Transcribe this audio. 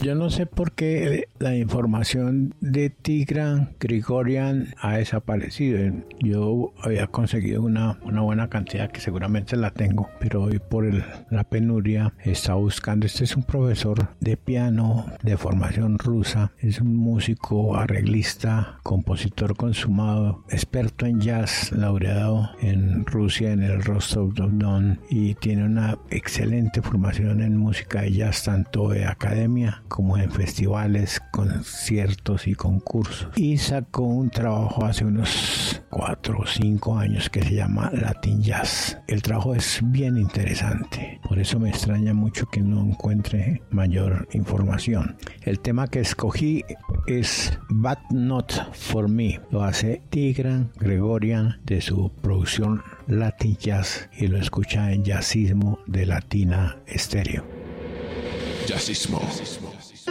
Yo no sé por qué la información de Tigran Grigorian ha desaparecido. Yo había conseguido una buena cantidad que seguramente la tengo, pero hoy por la penuria estaba buscando. Este es un profesor de piano de formación rusa, es un músico, arreglista, compositor consumado, experto en jazz, laureado en Rusia en el Rostov Don, y tiene una excelente formación en música de jazz, tanto de academia como en festivales, conciertos y concursos. Y sacó un trabajo hace unos 4 o 5 años que se llama Latin Jazz. El trabajo es bien interesante, por eso me extraña mucho que no encuentre mayor información. El tema que escogí es But Not For Me. Lo hace Tigran Grigorian de su producción Latin Jazz y lo escucha en Jazzismo de Latina Estéreo. Jazzismo.